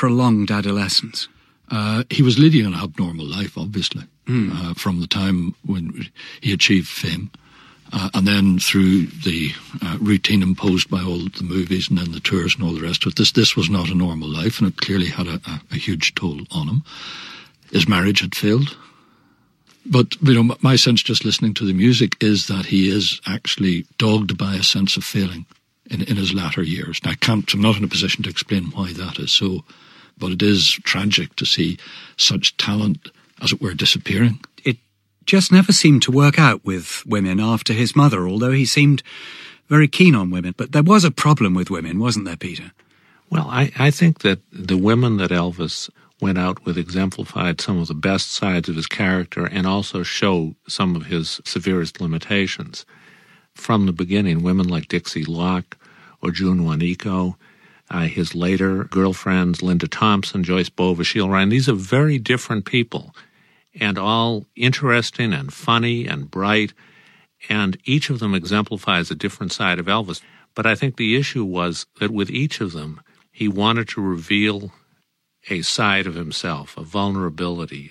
prolonged adolescence? He was leading an abnormal life, obviously, from the time when he achieved fame. And then through the routine imposed by all the movies and then the tours and all the rest of it, this was not a normal life, and it clearly had a huge toll on him. His marriage had failed. But, my sense just listening to the music is that he is actually dogged by a sense of failing in his latter years. Now, I'm not in a position to explain why that is so, but it is tragic to see such talent, as it were, disappearing. It just never seemed to work out with women after his mother, although he seemed very keen on women. But there was a problem with women, wasn't there, Peter? Well, I think that the women that Elvis went out with exemplified some of the best sides of his character and also show some of his severest limitations. From the beginning, women like Dixie Locke or June Waniko, his later girlfriends, Linda Thompson, Joyce Bova, Sheila Ryan, these are very different people and all interesting and funny and bright, and each of them exemplifies a different side of Elvis. But I think the issue was that with each of them, he wanted to reveal a side of himself, a vulnerability,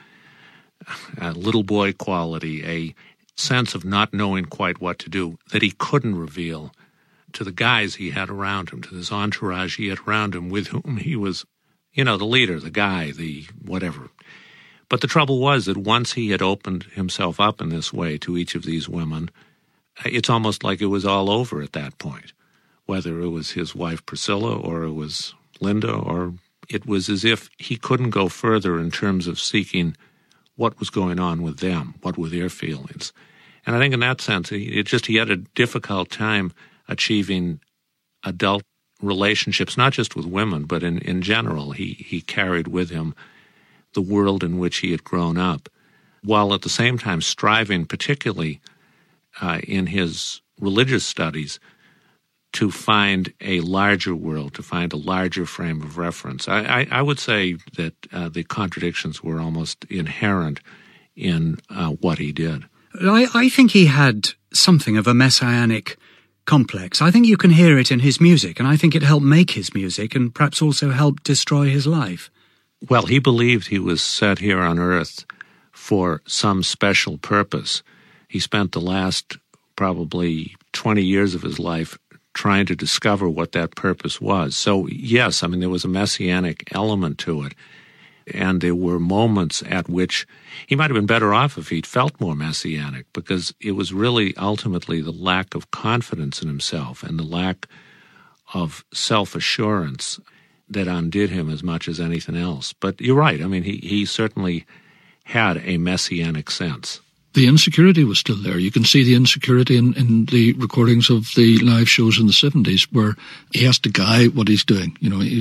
a little boy quality, a sense of not knowing quite what to do that he couldn't reveal to the guys he had around him, to this entourage he had around him with whom he was, the leader, the guy, the whatever. But the trouble was that once he had opened himself up in this way to each of these women, it's almost like it was all over at that point, whether it was his wife Priscilla or it was Linda, or it was as if he couldn't go further in terms of seeking what was going on with them, what were their feelings. And I think in that sense, he had a difficult time achieving adult relationships, not just with women, but in general. He carried with him the world in which he had grown up, while at the same time striving, particularly in his religious studies, to find a larger world, to find a larger frame of reference. I would say that the contradictions were almost inherent in what he did. I think he had something of a messianic complex. I think you can hear it in his music, and I think it helped make his music and perhaps also helped destroy his life. Well, he believed he was set here on earth for some special purpose. He spent the last probably 20 years of his life trying to discover what that purpose was. So, yes, there was a messianic element to it. And there were moments at which he might have been better off if he'd felt more messianic, because it was really ultimately the lack of confidence in himself and the lack of self-assurance that undid him as much as anything else. But you're right. He certainly had a messianic sense. The insecurity was still there. You can see the insecurity in the recordings of the live shows in the 70s, where he has to guide what he's doing.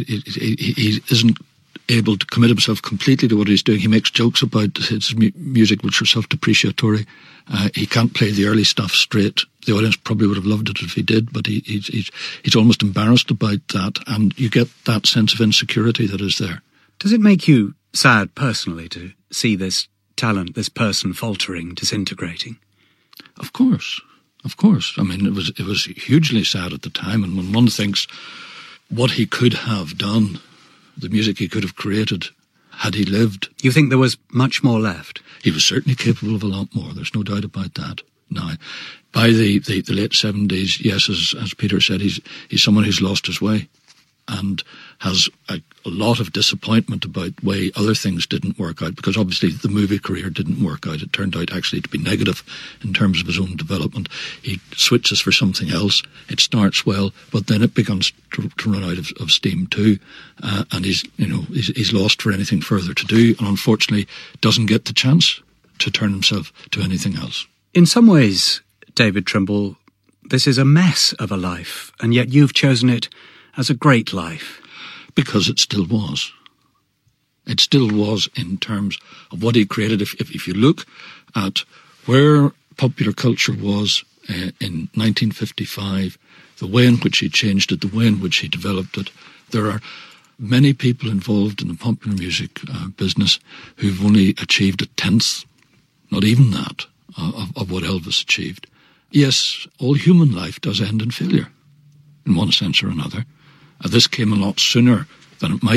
He isn't able to commit himself completely to what he's doing. He makes jokes about his music, which are self-depreciatory. He can't play the early stuff straight. The audience probably would have loved it if he did, but he's almost embarrassed about that, and you get that sense of insecurity that is there. Does it make you sad personally to see this talent, this person faltering, disintegrating? Of course. It was hugely sad at the time, and when one thinks what he could have done, the music he could have created had he lived. You think there was much more left? He was certainly capable of a lot more. There's no doubt about that. Now, by the late 70s, yes, as Peter said, he's someone who's lost his way and has a lot of disappointment about the way other things didn't work out, because obviously the movie career didn't work out. It turned out actually to be negative in terms of his own development. He switches for something else. It starts well, but then it begins to run out of steam too, and he's lost for anything further to do, and unfortunately doesn't get the chance to turn himself to anything else. In some ways, David Trimble, this is a mess of a life, and yet you've chosen it as a great life. Because it still was. It still was in terms of what he created. If you look at where popular culture was in 1955, the way in which he changed it, the way in which he developed it, there are many people involved in the popular music business who've only achieved a tenth, not even that, of what Elvis achieved. Yes, all human life does end in failure, in one sense or another. This came a lot sooner than it might